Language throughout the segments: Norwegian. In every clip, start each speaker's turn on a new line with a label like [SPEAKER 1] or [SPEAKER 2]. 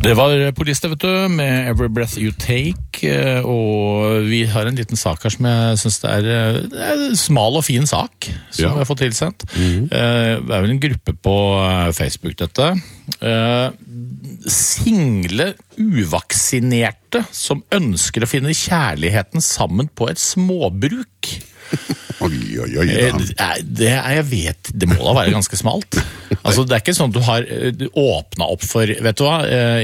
[SPEAKER 1] Det var Police, vet du, med Every Breath You Take, og vi har en liten sak her som jeg synes det er en smal og fin sak som vi har fått tilsendt. Det er vel en gruppe på Facebook dette. Single uvaksinerte som ønsker å finne kjærligheten sammen på et småbruk. Jeg vet, det må da være ganske smalt. Altså, det er ikke sånn at du har åpnet opp for, vet du hva,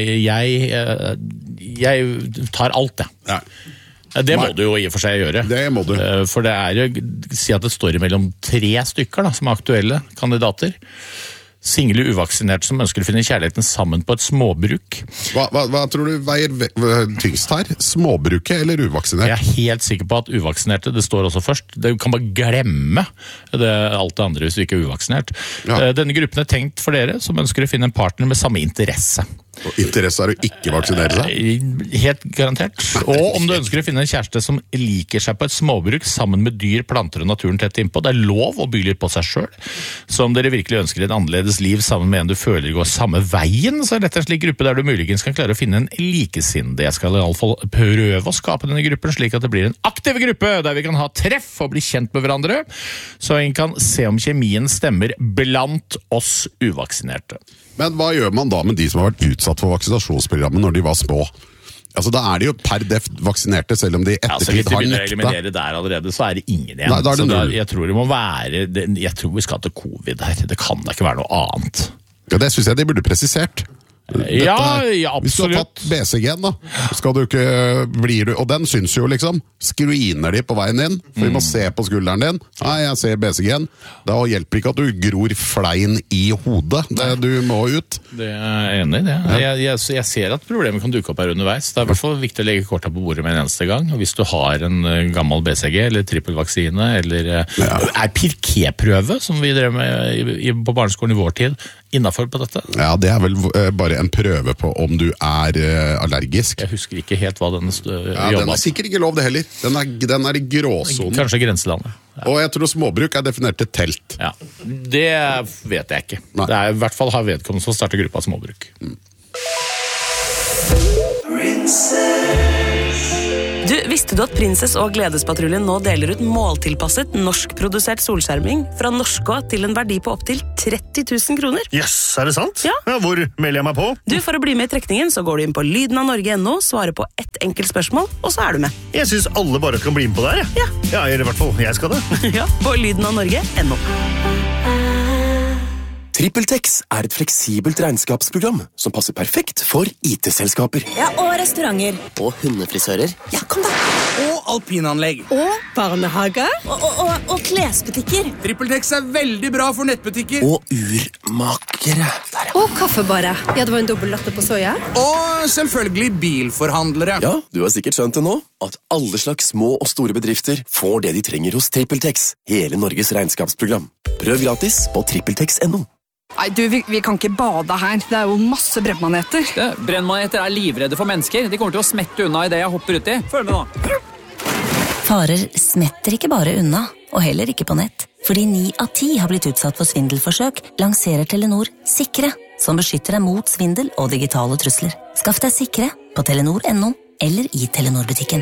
[SPEAKER 1] jeg tar alt det. Ja. Det må du jo i og for seg gjøre.
[SPEAKER 2] Det må du.
[SPEAKER 1] For det er jo, si at det står mellom 3 stykker da, som er aktuelle kandidater. Single uvaksinert som ønsker å finne kjærligheten sammen på et småbruk.
[SPEAKER 2] Hva tror du veier tyngst her? Småbruket eller uvaksinert?
[SPEAKER 1] Jeg er helt sikker på at uvaksinerte, det står også først. Du kan bare glemme alt det andre hvis du ikke er uvaksinert. Ja. Denne gruppen er tenkt for dere som ønsker å finne en partner med samme interesse.
[SPEAKER 2] Og interesse er å ikke vaksinere seg?
[SPEAKER 1] Helt garantert. Og om du ønsker å finne en kjæreste som liker seg på et småbruk sammen med dyr, planter og naturen tett innpå, det er lov å by litt på seg selv. Så om dere virkelig ønsker et annerledes liv sammen med en du føler går samme veien, så er dette en slik gruppe der du muligens kan klare å finne en likesinnede. Jeg skal i alle fall prøve å skape denne gruppen slik at det blir en aktiv gruppe der vi kan ha treff og bli kjent med hverandre, så en kan se om kjemien stemmer blant oss uvaksinerte.
[SPEAKER 2] Men hva gjør man da med de som har vært utsatt for vaksinasjonsprogrammet når de var små? Altså, da er de jo per def vaksinerte, selv om de ettertid har nekta.
[SPEAKER 1] Hvis de begynner å eliminere der allerede, så er det ingen igjen.
[SPEAKER 2] Nei, da er det null.
[SPEAKER 1] Jeg tror det må være, jeg tror vi skal til covid her. Det kan da ikke være noe annet.
[SPEAKER 2] Ja, det synes jeg de burde presisert.
[SPEAKER 1] Ja, absolutt.
[SPEAKER 2] Hvis du har tatt BCG-en da, skal du ikke, og den synes jo liksom, screener de på veien din, for vi må se på skulderen din. Nei, jeg ser BCG-en. Da hjelper ikke at du gror flein i hodet. Du må ut.
[SPEAKER 1] Det er enig i det. Jeg ser at problemet kan dukke opp her underveis. Det er i hvert fall viktig å legge kortet på bordet med en eneste gang. Og hvis du har en gammel BCG, eller trippelvaksine, eller er Pirquet-prøve, som vi drev med på barneskolen i vår tid, innenfor på dette?
[SPEAKER 2] Ja, det er vel bare en prøve på om du er allergisk.
[SPEAKER 1] Jeg husker ikke helt hva den jobba.
[SPEAKER 2] Den er sikkert ikke lov det heller. Den er i gråsonen.
[SPEAKER 1] Kanskje grenselandet. Ja.
[SPEAKER 2] Og jeg tror småbruk er definert til telt.
[SPEAKER 1] Ja, det vet jeg ikke. Nei. Det er i hvert fall har vedkommende som starter gruppa småbruk.
[SPEAKER 3] Du, visste du at Prinsess og Gledespatruljen nå deler ut måltilpasset norskprodusert solskjerming fra Norskå til en verdi på opp til 30 000 kroner?
[SPEAKER 4] Yes, er det sant?
[SPEAKER 3] Ja.
[SPEAKER 4] Hvor melder jeg meg på?
[SPEAKER 3] Du, for å bli med i trekningen så går du inn på lydenavnorge.no, svarer på ett enkelt spørsmål, og så er du med.
[SPEAKER 4] Jeg synes alle bare kan bli med på det her,
[SPEAKER 3] ja.
[SPEAKER 4] Ja, eller i hvert fall, jeg skal det.
[SPEAKER 3] Ja, på lydenavnorge.no.
[SPEAKER 5] TrippelTex er et fleksibelt regnskapsprogram som passer perfekt for IT-selskaper.
[SPEAKER 6] Ja, og restauranter.
[SPEAKER 5] Og hundefrisører.
[SPEAKER 6] Ja, kom da.
[SPEAKER 7] Og alpinanlegg.
[SPEAKER 6] Og barnehage. Og klesbutikker.
[SPEAKER 7] TrippelTex er veldig bra for nettbutikker.
[SPEAKER 5] Og urmakere.
[SPEAKER 6] Og kaffebarer. Ja, det var en dobbelt latte på soja.
[SPEAKER 7] Og selvfølgelig bilforhandlere.
[SPEAKER 5] Ja, du har sikkert skjønt det nå, at alle slags små og store bedrifter får det de trenger hos TrippelTex. Hele Norges regnskapsprogram. Prøv gratis på trippeltex.no.
[SPEAKER 8] Nei, du, vi kan ikke bade her. Det er jo masse brennmaneter.
[SPEAKER 9] Brennmaneter er livredde for mennesker. De kommer til å smette unna i det jeg hopper ut i. Følg med nå.
[SPEAKER 10] Farer smetter ikke bare unna, og heller ikke på nett. Fordi 9 av 10 har blitt utsatt for svindelforsøk, lanserer Telenor Sikre, som beskytter deg mot svindel og digitale trusler. Skaff deg Sikre på telenor.no eller i Telenor-butikken.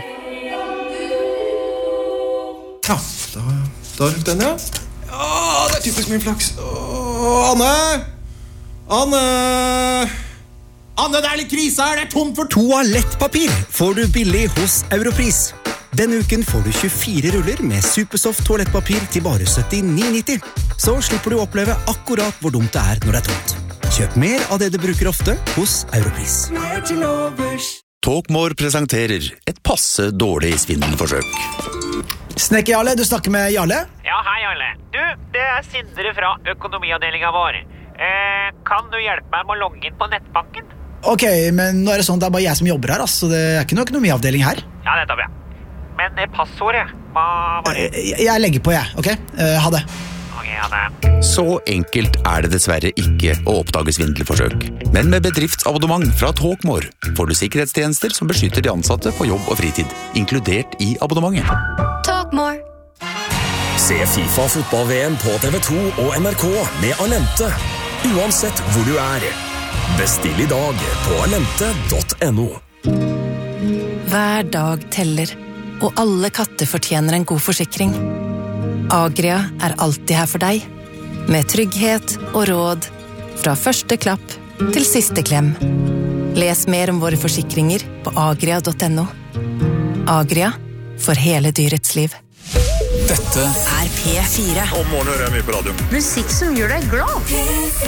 [SPEAKER 11] Ja, da røk den, ja. Ja, det er typisk min flaks. Anne! Anne, det er litt krise her, det er tomt for
[SPEAKER 12] toalettpapir får du billig hos Europris. Denne uken får du 24 ruller med Supersoft toalettpapir til bare 79,90. Så slipper du å oppleve akkurat hvor dumt det er når det er tomt. Kjøp mer av det du bruker ofte hos Europris.
[SPEAKER 13] Talkmore presenterer et passe dårlig svindelforsøk.
[SPEAKER 12] Snekker Jarle, du snakker med Jarle?
[SPEAKER 14] Ja, hei Jarle. Du, det er Sindre fra økonomiavdelingen vår. Kan du hjelpe meg med å logge inn på nettbanken?
[SPEAKER 12] Ok, men nå er det sånn at det er bare jeg som jobber her, så det er ikke noe økonomiavdeling her.
[SPEAKER 14] Ja, nettopp, ja. Men passordet, hva var det?
[SPEAKER 12] Jeg legger på, jeg, ok? Ha det.
[SPEAKER 14] Ok, ha det.
[SPEAKER 13] Så enkelt er det dessverre ikke å oppdage svindelforsøk. Men med bedriftsabonnement fra Talkmore får du sikkerhetstjenester som beskytter de ansatte på jobb og fritid, inkludert i abonnementet.
[SPEAKER 6] Talkmore.
[SPEAKER 15] Se FIFA fotball-VM på TV2 og NRK med Alente. Uansett hvor du er. Bestill I dag på alente.no.
[SPEAKER 16] Hver dag teller, og alle katter fortjener en god forsikring. Agria alltid her for deg, med trygghet og råd fra første klapp til siste klem. Les mer om våre forsikringer på agria.no. Agria, for hele dyrets liv.
[SPEAKER 15] Dette
[SPEAKER 16] P4.
[SPEAKER 15] Om morgenen hører jeg mye på radio.
[SPEAKER 6] Musikk som gjør deg glad.